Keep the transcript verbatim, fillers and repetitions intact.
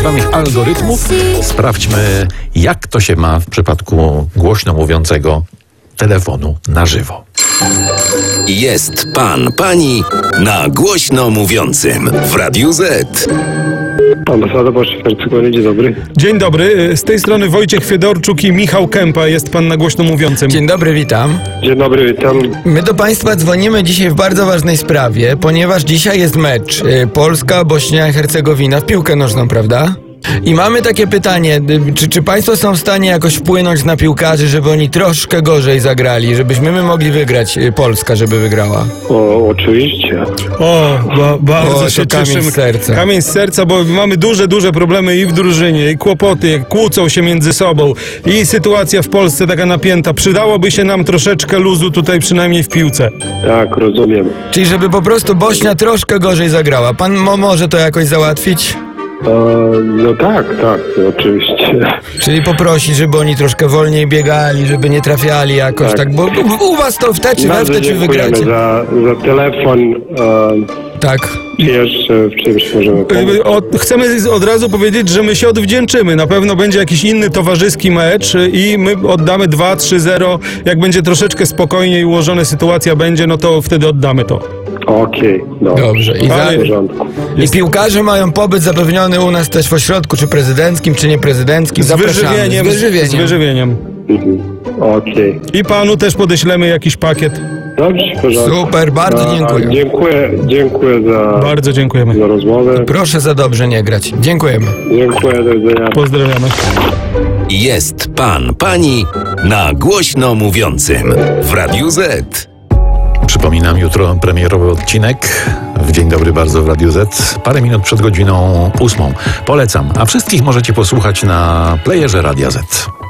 zwanych algorytmów. Sprawdźmy, jak to się ma w przypadku głośno mówiącego telefonu na żywo. Jest pan, pani na głośno mówiącym w Radiu Z. Ambasada Boszczy-Hercegoviny, dzień dobry. Dzień dobry, z tej strony Wojciech Fiedorczuk i Michał Kępa, jest pan na głośno mówiącym. Dzień dobry, witam. Dzień dobry, witam. My do państwa dzwonimy dzisiaj w bardzo ważnej sprawie, ponieważ dzisiaj jest mecz y, Polska, Bośnia i Hercegowina w piłkę nożną, prawda? I mamy takie pytanie, y, czy, czy państwo są w stanie jakoś wpłynąć na piłkarzy, żeby oni troszkę gorzej zagrali, żebyśmy my mogli wygrać, y, Polska, żeby wygrała? O, oczywiście. O, ba, bardzo O, się to kamień cieszymy. z serca. Kamień z serca, bo mamy duże, duże problemy i w drużynie, i kłopoty, kłócą się między sobą. I sytuacja w Polsce taka napięta. Przydałoby się nam troszeczkę luzu tutaj, przynajmniej w piłce. Tak, rozumiem. Czyli żeby po prostu Bośnia troszkę gorzej zagrała. Pan mo- może to jakoś załatwić? E, no tak, tak, oczywiście. Czyli poprosić, żeby oni troszkę wolniej biegali, żeby nie trafiali jakoś tak, Tak. bo u, u was to w te czy we w Bardzo te czy dziękujemy wygracie. za, za telefon. E, Tak. czy jeszcze w czymś możemy pomóc? Y, o, chcemy z- od razu powiedzieć, że my się odwdzięczymy. Na pewno będzie jakiś inny towarzyski mecz y, i my oddamy dwa trzy zero. Jak będzie troszeczkę spokojniej ułożona sytuacja będzie, no to wtedy oddamy to. Okej, dobrze. Dobrze. I, za, Ale- W porządku. I piłkarze mają pobyt zapewniony u nas też w ośrodku, czy prezydenckim, czy nieprezydenckim. Z Zapraszamy. wyżywieniem. Z wyżywieniem. Z wyżywieniem. Mhm. Okej. I panu też podeślemy jakiś pakiet. Dobrze, w porządku. Super, bardzo A, dziękuję. Dziękuję, dziękuję za, Bardzo dziękujemy. za rozmowę. Proszę za dobrze nie grać. Dziękujemy. Dziękuję, do widzenia. Pozdrawiamy. Jest pan, pani na głośno mówiącym w Radiu Z. Przypominam, jutro premierowy odcinek w Dzień Dobry Bardzo w Radiu Z. Parę minut przed godziną ósmą. Polecam, a wszystkich możecie posłuchać na playerze Radia Z.